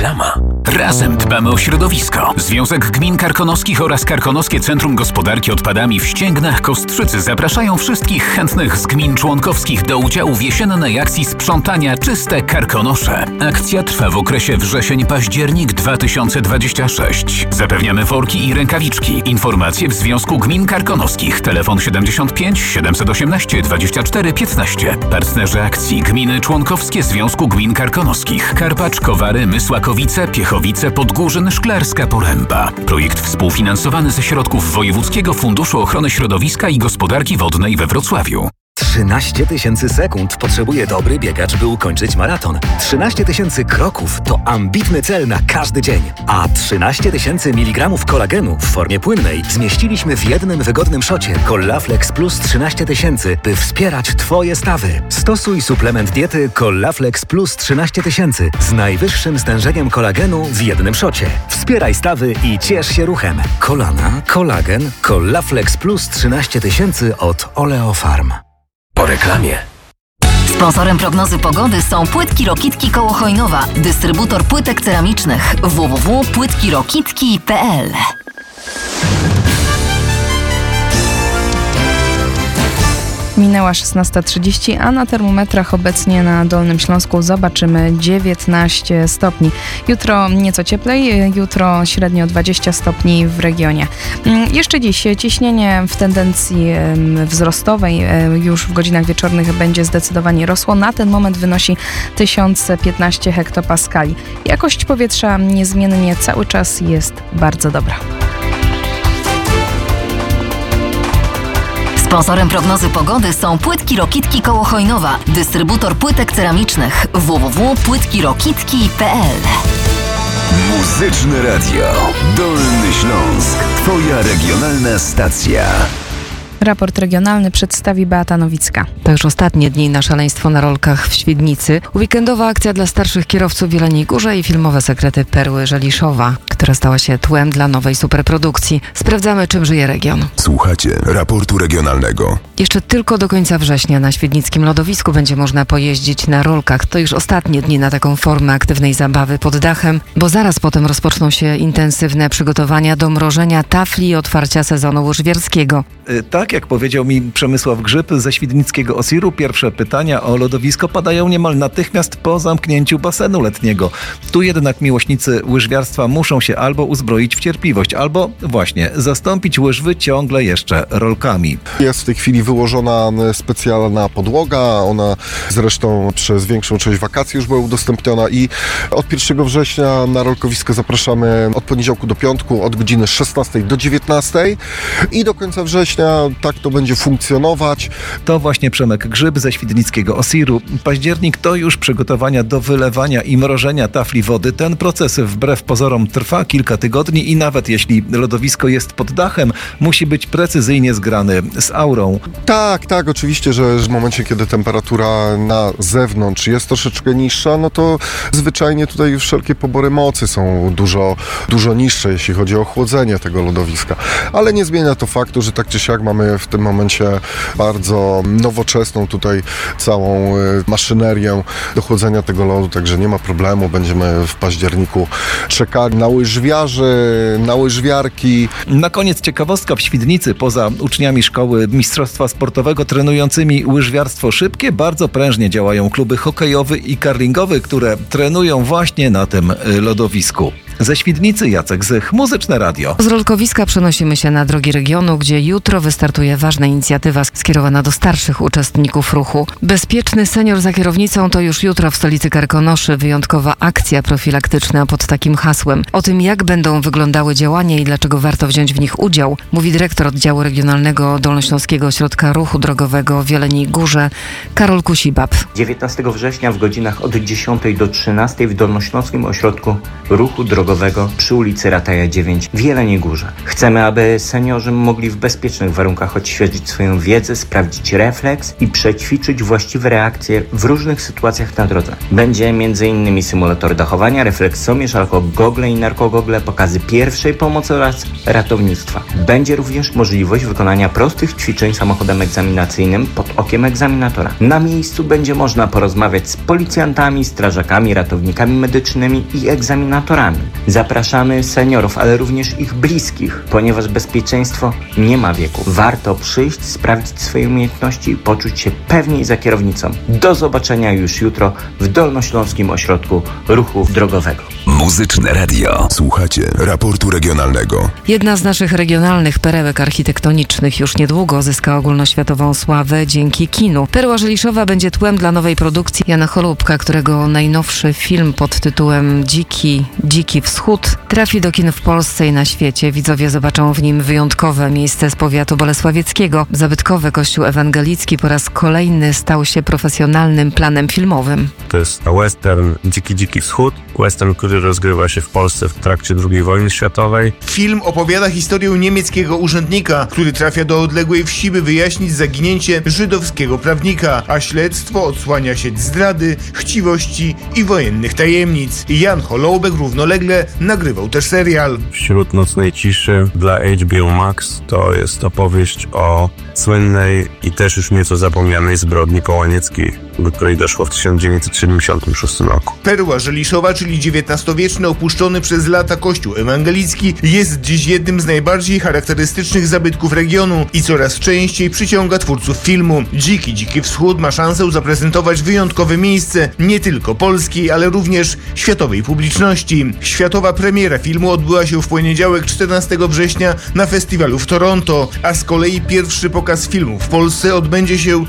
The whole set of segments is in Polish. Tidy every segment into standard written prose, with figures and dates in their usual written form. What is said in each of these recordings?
Reklama. Razem dbamy o środowisko. Związek Gmin Karkonoskich oraz Karkonoskie Centrum Gospodarki Odpadami w Ścięgnach-Kostrzycy zapraszają wszystkich chętnych z gmin członkowskich do udziału w jesiennej akcji sprzątania Czyste Karkonosze. Akcja trwa w okresie wrzesień-październik 2026. Zapewniamy worki i rękawiczki. Informacje w Związku Gmin Karkonoskich. Telefon 75 718 24 15. Partnerzy akcji gminy członkowskie Związku Gmin Karkonoskich. Karpacz, Kowary, Mysłakowice, Piechowice, Podgórzyn, Szklarska Poręba. Projekt współfinansowany ze środków Wojewódzkiego Funduszu Ochrony Środowiska i Gospodarki Wodnej we Wrocławiu. 13 000 sekund potrzebuje dobry biegacz, by ukończyć maraton. 13 000 kroków to ambitny cel na każdy dzień. A 13 000 mg kolagenu w formie płynnej zmieściliśmy w jednym wygodnym szocie Collaflex Plus 13 000, by wspierać Twoje stawy. Stosuj suplement diety Collaflex Plus 13 000 z najwyższym stężeniem kolagenu w jednym szocie. Wspieraj stawy i ciesz się ruchem. Kolana, kolagen, Collaflex Plus 13 000 od Oleofarm. Po reklamie. Sponsorem prognozy pogody są Płytki Rokitki koło Chojnowa, dystrybutor płytek ceramicznych www.płytkirokitki.pl. Minęła 16:30, a na termometrach obecnie na Dolnym Śląsku zobaczymy 19 stopni. Jutro nieco cieplej, jutro średnio 20 stopni w regionie. Jeszcze dziś ciśnienie w tendencji wzrostowej już w godzinach wieczornych będzie zdecydowanie rosło. Na ten moment wynosi 1015 hektopaskali. Jakość powietrza niezmiennie cały czas jest bardzo dobra. Sponsorem prognozy pogody są Płytki Rokitki koło Chojnowa, dystrybutor płytek ceramicznych www.płytkirokitki.pl. Muzyczne Radio. Dolny Śląsk. Twoja regionalna stacja. Raport regionalny przedstawi Beata Nowicka. To już ostatnie dni na szaleństwo na rolkach w Świdnicy. Weekendowa akcja dla starszych kierowców w Jeleniej Górze i filmowe sekrety Perły Żeliszowa, która stała się tłem dla nowej superprodukcji. Sprawdzamy, czym żyje region. Słuchacie raportu regionalnego. Jeszcze tylko do końca września na świdnickim lodowisku będzie można pojeździć na rolkach. To już ostatnie dni na taką formę aktywnej zabawy pod dachem, bo zaraz potem rozpoczną się intensywne przygotowania do mrożenia tafli i otwarcia sezonu łyżwiarskiego. Tak jak powiedział mi Przemysław Grzyb ze świdnickiego OSIR-u, pierwsze pytania o lodowisko padają niemal natychmiast po zamknięciu basenu letniego. Tu jednak miłośnicy łyżwiarstwa muszą się albo uzbroić w cierpliwość, albo właśnie zastąpić łyżwy ciągle jeszcze rolkami. Jest w tej chwili wyłożona specjalna podłoga, ona zresztą przez większą część wakacji już była udostępniona i od 1 września na rolkowisko zapraszamy od poniedziałku do piątku od godziny 16 do 19 i do końca września tak to będzie funkcjonować. To właśnie Przemek Grzyb ze świdnickiego OSIR-u. Październik to już przygotowania do wylewania i mrożenia tafli wody. Ten proces wbrew pozorom trwa kilka tygodni i nawet jeśli lodowisko jest pod dachem, musi być precyzyjnie zgrany z aurą. Tak, oczywiście, że w momencie, kiedy temperatura na zewnątrz jest troszeczkę niższa, no to zwyczajnie tutaj wszelkie pobory mocy są dużo niższe, jeśli chodzi o chłodzenie tego lodowiska. Ale nie zmienia to faktu, że tak czy siak mamy w tym momencie bardzo nowoczesną tutaj całą maszynerię do chłodzenia tego lodu, także nie ma problemu. Będziemy w październiku czekali na łyżwiarzy, na łyżwiarki. Na koniec ciekawostka w Świdnicy. Poza uczniami szkoły mistrzostwa sportowego trenującymi łyżwiarstwo szybkie, bardzo prężnie działają kluby hokejowy i curlingowy, które trenują właśnie na tym lodowisku. Ze Świdnicy Jacek Zych, Muzyczne Radio. Z rolkowiska przenosimy się na drogi regionu, gdzie jutro wystartuje ważna inicjatywa skierowana do starszych uczestników ruchu. Bezpieczny senior za kierownicą to już jutro w stolicy Karkonoszy wyjątkowa akcja profilaktyczna pod takim hasłem. O tym, jak będą wyglądały działania i dlaczego warto wziąć w nich udział, mówi dyrektor oddziału regionalnego Dolnośląskiego Ośrodka Ruchu Drogowego w Jeleniej Górze Karol Kusibab. 19 września w godzinach od 10 do 13 w Dolnośląskim Ośrodku Ruchu Drogowego drogowego przy ulicy Rataja 9 w Jeleniej Górze. Chcemy, aby seniorzy mogli w bezpiecznych warunkach odświeżyć swoją wiedzę, sprawdzić refleks i przećwiczyć właściwe reakcje w różnych sytuacjach na drodze. Będzie m.in. symulator dachowania, refleksomierz, alkogogle i narkogogle, pokazy pierwszej pomocy oraz ratownictwa. Będzie również możliwość wykonania prostych ćwiczeń samochodem egzaminacyjnym pod okiem egzaminatora. Na miejscu będzie można porozmawiać z policjantami, strażakami, ratownikami medycznymi i egzaminatorami. Zapraszamy seniorów, ale również ich bliskich, ponieważ bezpieczeństwo nie ma wieku. Warto przyjść, sprawdzić swoje umiejętności i poczuć się pewniej za kierownicą. Do zobaczenia już jutro w Dolnośląskim Ośrodku Ruchu Drogowego. Muzyczne radio. Słuchacie raportu regionalnego. Jedna z naszych regionalnych perełek architektonicznych już niedługo zyska ogólnoświatową sławę dzięki kinu. Perła Żeliszowa będzie tłem dla nowej produkcji Jana Holubka, którego najnowszy film pod tytułem Dziki Wschód trafi do kin w Polsce i na świecie. Widzowie zobaczą w nim wyjątkowe miejsce z powiatu bolesławieckiego. Zabytkowy kościół ewangelicki po raz kolejny stał się profesjonalnym planem filmowym. To jest western Dziki Wschód. Western, który rozgrywa się w Polsce w trakcie II wojny światowej. Film opowiada historię niemieckiego urzędnika, który trafia do odległej wsi, by wyjaśnić zaginięcie żydowskiego prawnika, a śledztwo odsłania sieć zdrady, chciwości i wojennych tajemnic. Jan Holoubek równolegle nagrywał też serial. Wśród nocnej ciszy dla HBO Max to jest opowieść o słynnej i też już nieco zapomnianej zbrodni kołanieckiej, do której doszło w 1976 roku. Perła Żeliszowa, czyli XIX-wieczny opuszczony przez lata kościół ewangelicki, jest dziś jednym z najbardziej charakterystycznych zabytków regionu i coraz częściej przyciąga twórców filmu. Dziki Wschód ma szansę zaprezentować wyjątkowe miejsce nie tylko polskiej, ale również światowej publiczności. Światowa premiera filmu odbyła się w poniedziałek 14 września na festiwalu w Toronto, a z kolei pierwszy pokaz filmu w Polsce odbędzie się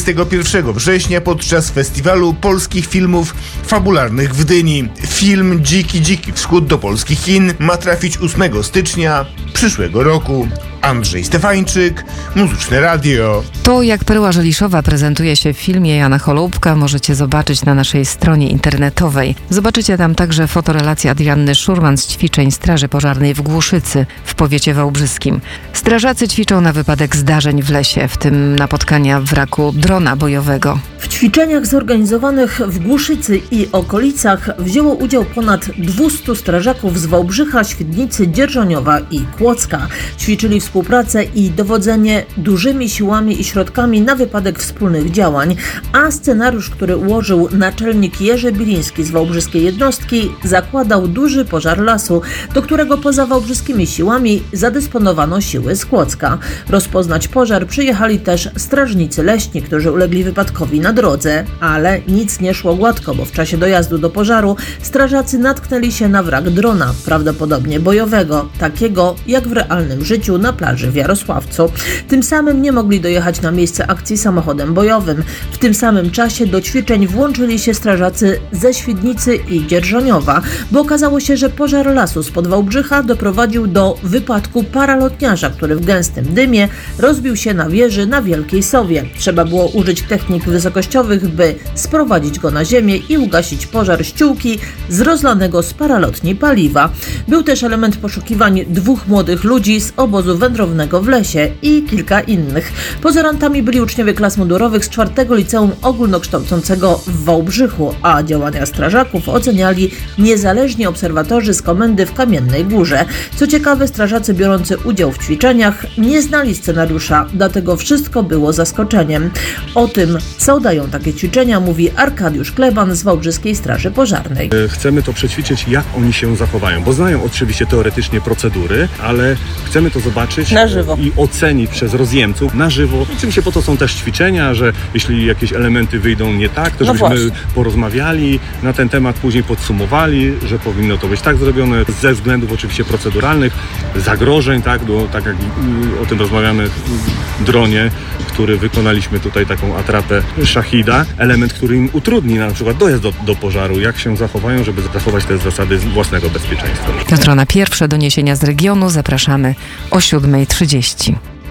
21 września podczas festiwalu polskich filmów fabularnych w Gdyni. Film Dziki Wschód do polskich kin ma trafić 8 stycznia przyszłego roku. Andrzej Stefańczyk, Muzyczne Radio. To, jak Perła Żeliszowa prezentuje się w filmie Jana Holubka, możecie zobaczyć na naszej stronie internetowej. Zobaczycie tam także fotorelację Adrianny Szurman z ćwiczeń Straży Pożarnej w Głuszycy w powiecie wałbrzyskim. Strażacy ćwiczą na wypadek zdarzeń w lesie, w tym napotkania wraku drona bojowego. W ćwiczeniach zorganizowanych w Głuszycy i okolicach wzięło udział ponad 200 strażaków z Wałbrzycha, Świdnicy, Dzierżoniowa i Kłodzka. Ćwiczyli współpracę i dowodzenie dużymi siłami i środkami na wypadek wspólnych działań, a scenariusz, który ułożył naczelnik Jerzy Biliński z wałbrzyskiej jednostki, zakładał duży pożar lasu, do którego poza wałbrzyskimi siłami zadysponowano siły z Kłodzka. Rozpoznać pożar przyjechali też strażnicy leśni, którzy ulegli wypadkowi na drodze, ale nic nie szło gładko, bo w czasie dojazdu do pożaru strażacy natknęli się na wrak drona, prawdopodobnie bojowego, takiego jak w realnym życiu na plaży w Jarosławcu. Tym samym nie mogli dojechać na miejsce akcji samochodem bojowym. W tym samym czasie do ćwiczeń włączyli się strażacy ze Świdnicy i Dzierżoniowa, bo okazało się, że pożar lasu spod Wałbrzycha doprowadził do wypadku paralotniarza, który w gęstym dymie rozbił się na wieży na Wielkiej Sowie. Trzeba było użyć technik wysokościowych, by sprowadzić go na ziemię i ugasić pożar ściółki z rozlanego z paralotni paliwa. Był też element poszukiwań 2 młodych ludzi z obozu wędrownego w lesie i kilka innych. Pozorantami byli uczniowie klas mundurowych z 4 Liceum Ogólnokształcącego w Wałbrzychu, a działania strażaków oceniali niezależni obserwatorzy z komendy w Kamiennej Górze. Co ciekawe, strażacy biorący udział w ćwiczeniach nie znali scenariusza, dlatego wszystko było zaskoczeniem. O tym, co dają takie ćwiczenia, mówi Arkadiusz Kleban z Wałbrzyskiej Straży Pożarnej. Chcemy to przećwiczyć, jak oni się zachowają, bo znają oczywiście teoretycznie procedury, ale chcemy to zobaczyć na żywo i ocenić przez rozjemców na żywo. Oczywiście po to są też ćwiczenia, że jeśli jakieś elementy wyjdą nie tak, to żebyśmy porozmawiali na ten temat, później podsumowali, że powinno to być tak zrobione ze względów oczywiście proceduralnych, zagrożeń, tak jak o tym rozmawiamy w dronie, który wykonaliśmy tutaj taką atrapę Szachida, element, który im utrudni na przykład dojazd do pożaru, jak się zachowają, żeby zachować te zasady własnego bezpieczeństwa. Jutro na pierwsze doniesienia z regionu zapraszamy o 7:30.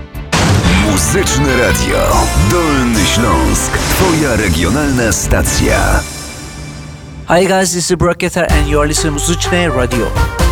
Muzyczne Radio. Dolny Śląsk. Twoja regionalna stacja. Hi guys, this is Broketer and you're listening to Muzyczne Radio.